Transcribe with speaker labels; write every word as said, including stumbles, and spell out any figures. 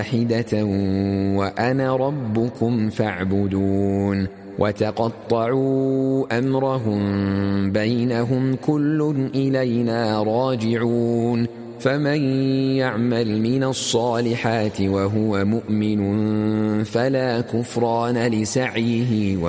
Speaker 1: واحدة وأنا ربكم فاعبدون وتقطعوا أمرهم بينهم كل إلينا راجعون فمن يعمل من الصالحات وهو مؤمن فلا كفران لسعيه